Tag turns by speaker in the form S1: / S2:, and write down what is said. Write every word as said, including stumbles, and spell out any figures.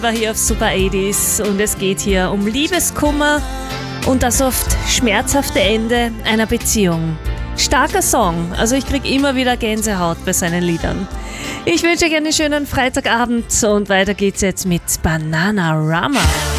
S1: War hier auf Super achtziger und es geht hier um Liebeskummer und das oft schmerzhafte Ende einer Beziehung. Starker Song, also ich krieg immer wieder Gänsehaut bei seinen Liedern. Ich wünsche euch einen schönen Freitagabend und weiter geht's jetzt mit Bananarama.